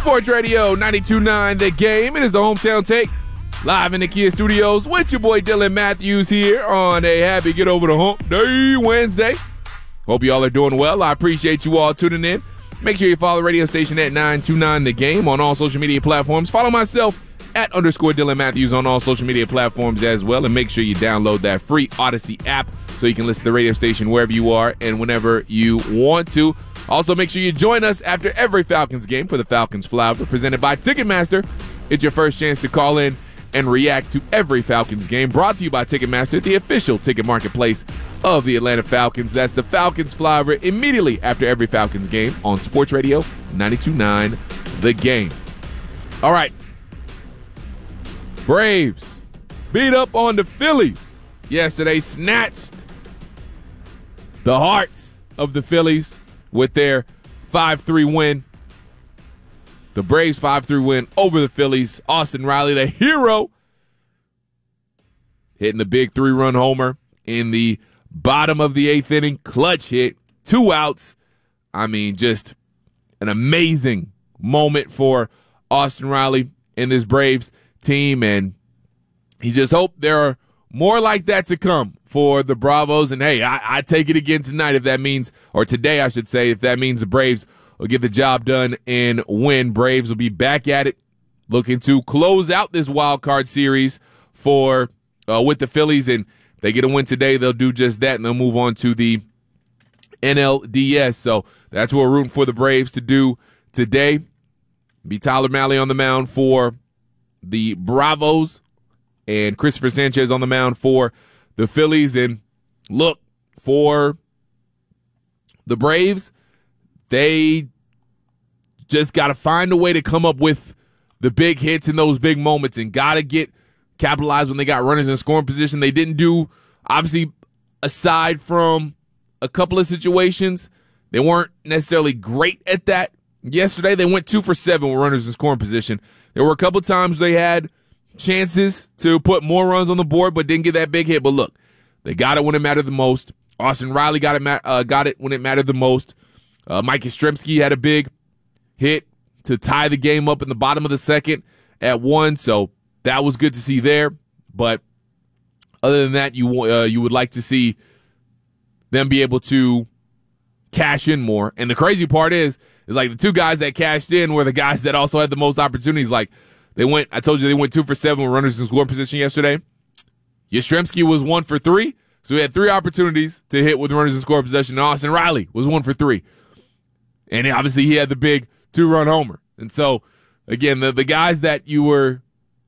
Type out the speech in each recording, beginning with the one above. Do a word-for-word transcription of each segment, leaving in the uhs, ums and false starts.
Sports Radio ninety-two point nine The Game. It is the Hometown Take, live in the Kia Studios with your boy Dylan Matthews here on a happy Get Over the Hump Day Wednesday. Hope you all are doing well. I appreciate you all tuning in. Make sure you follow the radio station at nine two nine The Game on all social media platforms. Follow myself at underscore Dylan Matthews on all social media platforms as well. And make sure you download that free Odyssey app so you can listen to the radio station wherever you are and whenever you want to. Also, make sure you join us after every Falcons game for the Falcons Flyover presented by Ticketmaster. It's your first chance to call in and react to every Falcons game. Brought to you by Ticketmaster, the official ticket marketplace of the Atlanta Falcons. That's the Falcons Flyover immediately after every Falcons game on Sports Radio ninety-two point nine The Game. All right. Braves beat up on the Phillies yesterday, snatched the hearts of the Phillies with their five three win. The Braves five three win over the Phillies. Austin Riley, the hero, hitting the big three-run homer in the bottom of the eighth inning. Clutch hit, two outs. I mean, just an amazing moment for Austin Riley and this Braves team, and he just hoped there are more like that to come for the Bravos. And hey, I, I take it again tonight if that means, or today I should say, if that means the Braves will get the job done and win. Braves will be back at it, looking to close out this wild card series for uh, with the Phillies. And if they get a win today, they'll do just that, and they'll move on to the N L D S. So that's what we're rooting for the Braves to do today. Be Tyler Mahle on the mound for the Bravos and Christopher Sanchez on the mound for the Phillies. And look, for the Braves, they just got to find a way to come up with the big hits in those big moments and got to get capitalized when they got runners in scoring position. They didn't do, obviously, aside from a couple of situations, they weren't necessarily great at that. Yesterday, they went two for seven with runners in scoring position. There were a couple times they had chances to put more runs on the board, but didn't get that big hit. But look, they got it when it mattered the most. Austin Riley got it, uh, got it when it mattered the most. Uh, Mike Yastrzemski had a big hit to tie the game up in the bottom of the second at one, so that was good to see there. But other than that, you uh, you would like to see them be able to cash in more. And the crazy part is, is like the two guys that cashed in were the guys that also had the most opportunities. Like they went, I told you they went two for seven with runners in scoring position yesterday. Yastrzemski was one for three, so he had three opportunities to hit with runners in scoring position. And Austin Riley was one for three. And obviously he had the big two-run homer. And so, again, the, the guys that you were,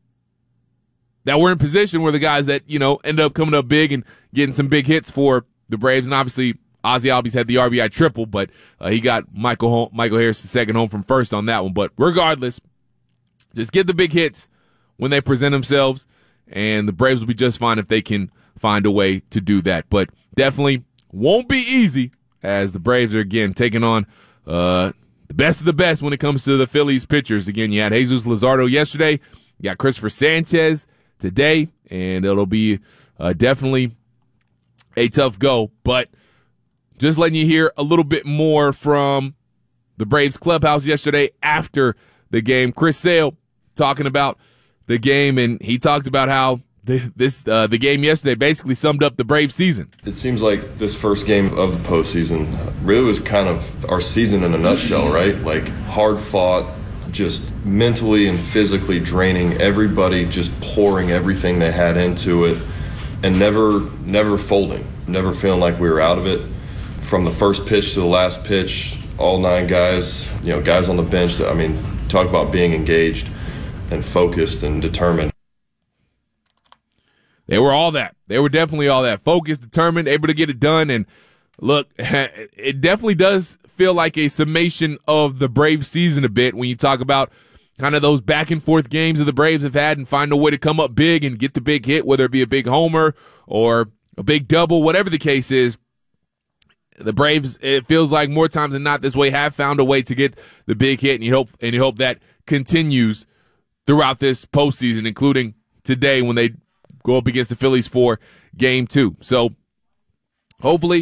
that were in position were the guys that, you know, ended up coming up big and getting some big hits for the Braves. And obviously, Ozzie Albies had the R B I triple, but uh, he got Michael home, Michael Harris the second home from first on that one. But regardless, just get the big hits when they present themselves, and the Braves will be just fine if they can find a way to do that. But definitely won't be easy, as the Braves are, again, taking on uh, the best of the best when it comes to the Phillies pitchers. Again, you had Jesus Luzardo yesterday. You got Christopher Sanchez today, and it'll be uh, definitely a tough go. But just letting you hear a little bit more from the Braves clubhouse yesterday after the game. Chris Sale talking about the game, and he talked about how the, this uh, the game yesterday basically summed up the Braves season. It seems like this first game of the postseason really was kind of our season in a nutshell, right? Like hard fought, just mentally and physically draining everybody, just pouring everything they had into it, and never never folding, never feeling like we were out of it. From the first pitch to the last pitch, all nine guys, you know, guys on the bench, that, I mean, talk about being engaged and focused and determined. They were all that. They were definitely all that. Focused, determined, able to get it done. And look, it definitely does feel like a summation of the Braves season a bit when you talk about kind of those back and forth games that the Braves have had and find a way to come up big and get the big hit, whether it be a big homer or a big double, whatever the case is. The Braves, it feels like more times than not this way, have found a way to get the big hit, and you hope and you hope that continues throughout this postseason, including today when they go up against the Phillies for game two. So hopefully